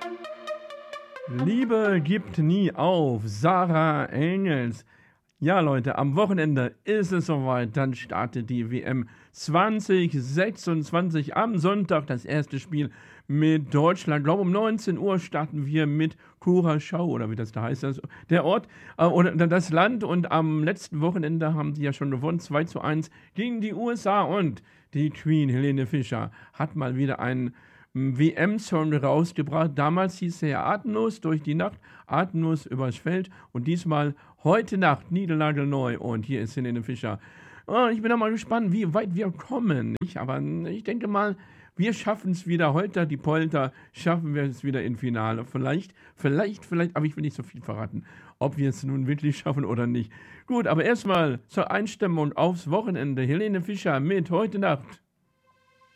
Liebe gibt nie auf, Sarah Engels. Ja, Leute, am Wochenende ist es soweit. Dann startet die WM 2026 am Sonntag. Das erste Spiel mit Deutschland. Ich glaube, um 19 Uhr starten wir mit Curaçao, oder wie das da heißt. Der Ort oder das Land. Und am letzten Wochenende haben die ja schon gewonnen. 2:1 gegen die USA. Und die Queen Helene Fischer hat mal wieder einen WM-Song rausgebracht. Damals hieß er ja Atemlos durch die Nacht, Atemlos übers Feld und diesmal heute Nacht, niegelnagelneu. Und hier ist Helene Fischer. Oh, ich bin da mal gespannt, wie weit wir kommen. Aber ich denke mal, wir schaffen es wieder. Holter die Polter, schaffen wir es wieder im Finale. Vielleicht, aber ich will nicht so viel verraten, ob wir es nun wirklich schaffen oder nicht. Gut, aber erstmal zur Einstimmung aufs Wochenende. Helene Fischer mit heute Nacht.